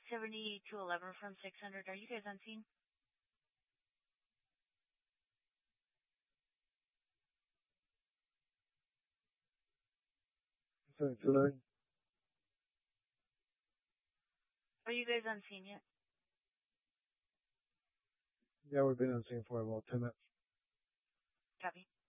7211 from 600. Are you guys on scene? Sorry, July. Are you guys on scene yet? Yeah, we've been on scene for about 10 minutes. Copy.